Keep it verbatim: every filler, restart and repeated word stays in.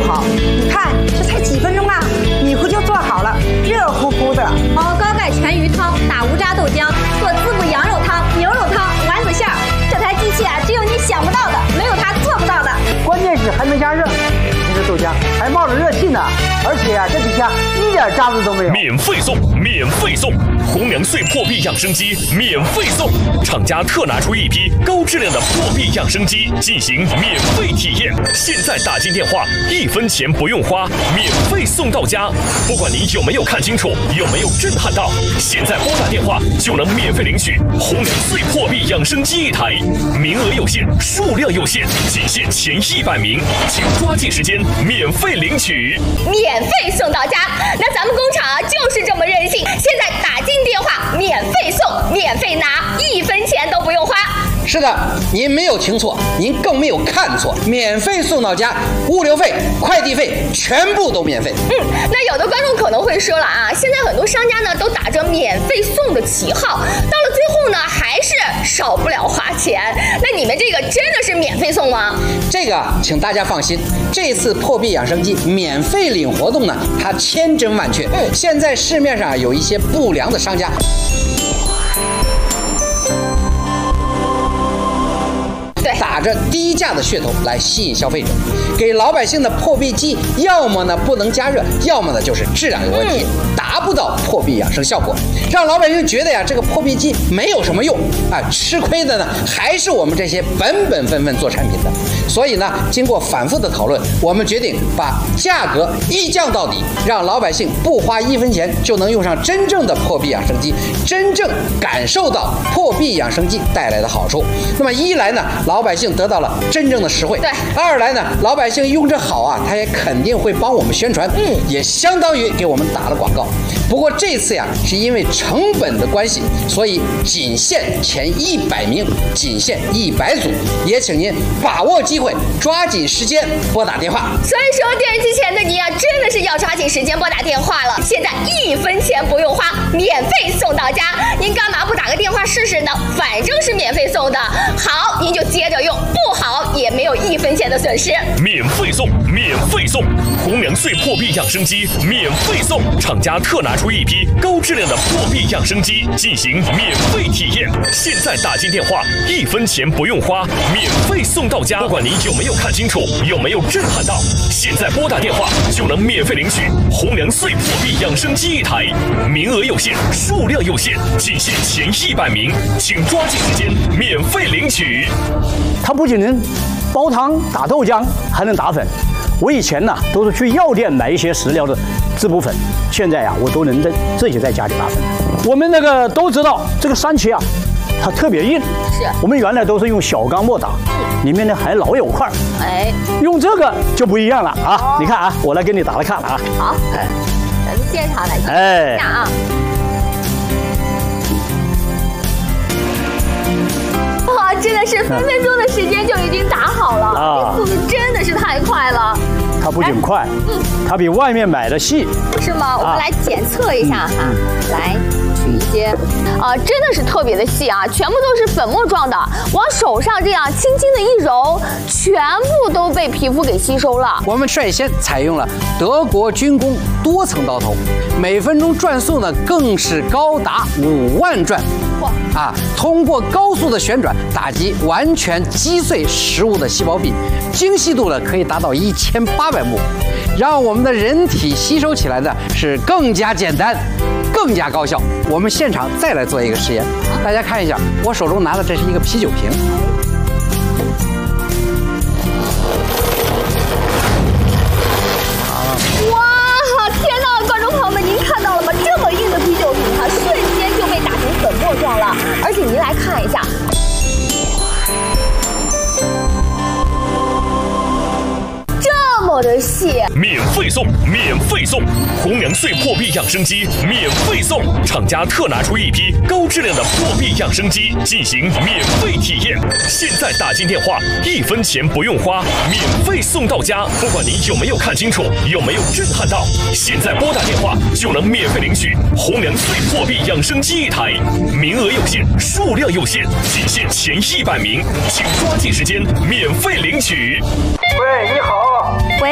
好。你看，这才几分钟啊，米糊就做好了，热乎乎的。 熬高钙全鱼汤，打无渣豆浆，做滋补羊肉汤、牛肉汤、丸子馅儿。这台机器啊，只有你想不到的，没有它做不到的。 关键是还能加热，你这豆浆还冒着热气呢，而且啊，这底下一点渣子都没有。 免费送，免费送，红粮碎破壁养生机免费送，厂家特拿出一批高质量的破壁养生机进行免费体验。现在打进电话，一分钱不用花，免费送到家。不管你有没有看清楚，有没有震撼到，现在拨打电话就能免费领取红粮碎破壁养生机一台，名额有限，数量有限，仅限前一百名，请抓紧时间免费领取， 免费送到家。那咱们工厂啊就是这么任性，现在打进电话免费送，免费拿，一分钱都不用花。 是的，您没有听错，您更没有看错，免费送到家，物流费、快递费全部都免费。 嗯，那有的观众可能会说了啊，现在很多商家呢都打着免费送的旗号，到了最后呢还是少不了花钱。那你们这个真的是免费送吗？ 这个请大家放心，这次破壁养生机免费领活动呢，它千真万确。嗯，现在市面上有一些不良的商家。打着低价的噱头来吸引消费者，给老百姓的破壁机要么呢不能加热，要么呢就是质量有问题，达不到破壁养生效果，让老百姓觉得呀这个破壁机没有什么用啊，吃亏的呢还是我们这些本本分分做产品的。所以呢，经过反复的讨论，我们决定把价格一降到底，让老百姓不花一分钱就能用上真正的破壁养生机，真正感受到破壁养生机带来的好处。那么一来呢，老百姓得到了真正的实惠； 对， 二来呢，老百姓用着好啊，他也肯定会帮我们宣传，嗯，也相当于给我们打了广告。不过这次呀，是因为成本的关系，所以仅限前一百名，仅限一百组，也请您把握机会，抓紧时间拨打电话。 所以说，电视机前的你啊，真的是要抓紧时间拨打电话了。现在一分钱不用花，免费送到家，您干嘛不打个电话试试呢？反正是免费送的，好您就接着用，不好也没有一分钱的损失。 免费送，免费送，红粮碎破壁养生机免费送，厂家特拿出一批高质量的破壁养生机进行免费体验。现在打进电话，一分钱不用花，免费送到家。不管您有没有看清楚，有没有震撼到，现在拨打电话就能免费领取红粮碎破壁养生机一台，名额有限，数量有限，仅限前一百名，请抓紧时间免费领取。 它不仅能煲汤、打豆浆，还能打粉。我以前呢都是去药店买一些食疗的滋补粉，现在呀我都能在自己在家里打粉。我们那个都知道这个山茄啊，它特别硬， 是我们原来都是用小钢末打，里面呢还老有块， 哎， 用这个就不一样了啊！哦、你看啊，我来给你打来看了啊。 好，哎，咱们现场来看一下啊。哇，真的是分分钟的时间就已经打好了，啊、这速度真的是太快了。 它不仅快，嗯，它比外面买的细， 是吗？我们来检测一下哈，嗯嗯、来。取一些，啊，真的是特别的细啊，全部都是粉末状的，往手上这样轻轻的一揉，全部都被皮肤给吸收了。 我们率先采用了德国军工多层刀头，每分钟转速呢更是高达五万转。啊，通过高速的旋转打击，完全击碎食物的细胞壁，精细度呢可以达到一千八百目，让我们的人体吸收起来呢是更加简单，更加高效。我们现场再来做一个实验，大家看一下，我手中拿的这是一个啤酒瓶。 哇，天哪，观众朋友们，您看到了吗？这么硬的啤酒瓶，它瞬间就被打成粉末状了。而且您来看一下。的细， 免费送，免费送，红粮碎破壁养生机免费送，厂家特拿出一批高质量的破壁养生机进行免费体验。现在打进电话，一分钱不用花，免费送到家。不管您有没有看清楚，有没有震撼到，现在拨打电话就能免费领取红粮碎破壁养生机一台，名额有限，数量有限，仅限前一百名，请抓紧时间免费领取。 喂，你好。 喂。